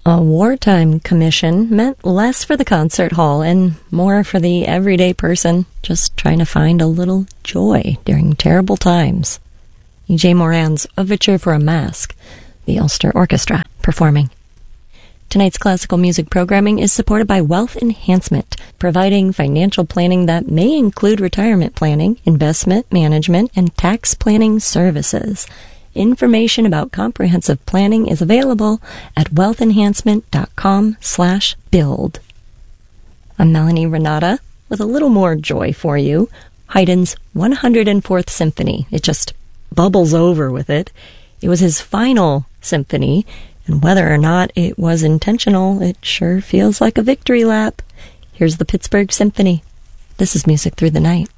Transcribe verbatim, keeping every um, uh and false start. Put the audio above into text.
A wartime commission meant less for the concert hall and more for the everyday person just trying to find a little joy during terrible times. E J Moran's Overture for a Mask, the Ulster Orchestra performing. Tonight's classical music programming is supported by Wealth Enhancement, providing financial planning that may include retirement planning, investment management, and tax planning services. Information about comprehensive planning is available at wealthenhancement.com slash build. I'm Melanie Renata with a little more joy for you. Haydn's one hundred fourth Symphony. It just bubbles over with it. It was his final symphony, and whether or not it was intentional, it sure feels like a victory lap. Here's the Pittsburgh Symphony. This is Music Through the Night.